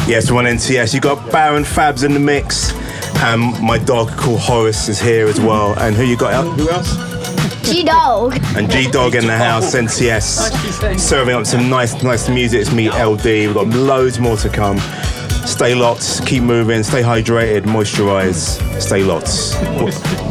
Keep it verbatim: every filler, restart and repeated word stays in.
Yes, one N T S. You got Baron Fabs in the mix. And my dog called Horace is here as well. And who you got out? Who else? G-Dog. And G-Dog in the house, N T S. Serving up some nice, nice music. It's me, L D. We've got loads more to come. Stay locked, keep moving, stay hydrated, moisturise, stay locked.